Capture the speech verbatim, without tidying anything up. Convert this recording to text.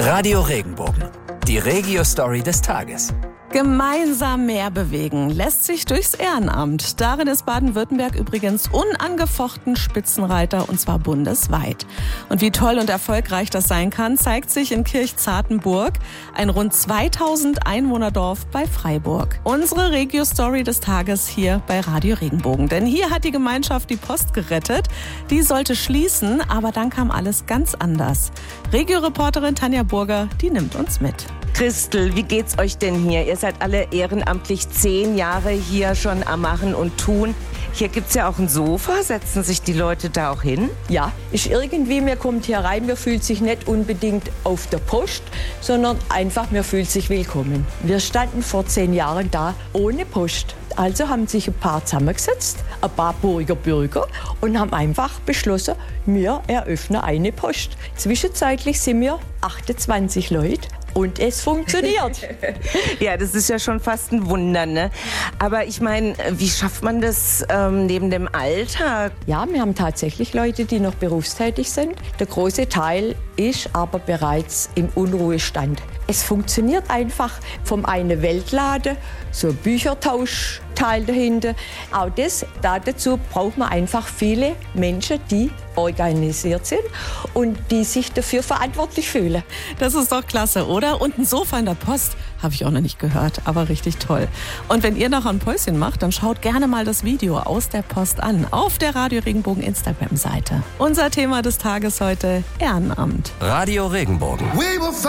Radio Regenbogen, die Regio-Story des Tages. Gemeinsam mehr bewegen lässt sich durchs Ehrenamt. Darin ist Baden-Württemberg übrigens unangefochten Spitzenreiter, und zwar bundesweit. Und wie toll und erfolgreich das sein kann, zeigt sich in Kirchzartenburg, ein rund zweitausend Einwohnerdorf bei Freiburg. Unsere Regio-Story des Tages hier bei Radio Regenbogen. Denn hier hat die Gemeinschaft die Post gerettet. Die sollte schließen, aber dann kam alles ganz anders. Regio-Reporterin Tanja Burger, die nimmt uns mit. Christel, wie geht's euch denn hier? Ihr seid alle ehrenamtlich zehn Jahre hier schon am Machen und Tun. Hier gibt's ja auch ein Sofa. Setzen sich die Leute da auch hin? Ja, ist irgendwie, man kommt hier rein, man fühlt sich nicht unbedingt auf der Post, sondern einfach, man fühlt sich willkommen. Wir standen vor zehn Jahren da ohne Post. Also haben sich ein paar zusammengesetzt, ein paar Burger Bürger, und haben einfach beschlossen, wir eröffnen eine Post. Zwischenzeitlich sind wir achtundzwanzig Leute. Und es funktioniert. Ja, das ist ja schon fast ein Wunder, ne? Aber ich meine, wie schafft man das ähm, neben dem Alltag? Ja, wir haben tatsächlich Leute, die noch berufstätig sind. Der große Teil ist aber bereits im Unruhestand. Es funktioniert einfach vom einen Weltladen, so ein Büchertauschteil dahinter. Auch das, dazu braucht man einfach viele Menschen, die organisiert sind und die sich dafür verantwortlich fühlen. Das ist doch klasse, oder? Und ein Sofa in der Post habe ich auch noch nicht gehört, aber richtig toll. Und wenn ihr noch ein Päuschen macht, dann schaut gerne mal das Video aus der Post an auf der Radio Regenbogen Instagram-Seite. Unser Thema des Tages heute: Ehrenamt. Radio Regenbogen.